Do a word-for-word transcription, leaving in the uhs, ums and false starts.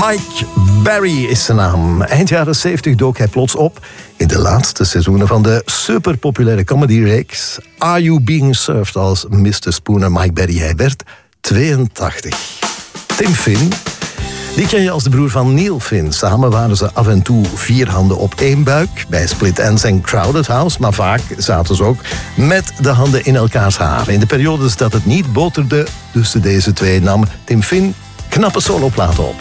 Mike Berry is zijn naam. Eind jaren zeventig dook hij plots op in de laatste seizoenen van de superpopulaire comedyreeks Are You Being Served als mister Spooner. Mike Berry, hij werd tweeëntachtig. Tim Finn, die ken je als de broer van Neil Finn. Samen waren ze af en toe vier handen op één buik bij Split Enz en Crowded House, maar vaak zaten ze ook met de handen in elkaars haar. In de periodes dat het niet boterde tussen deze twee nam Tim Finn knappe soloplaten op.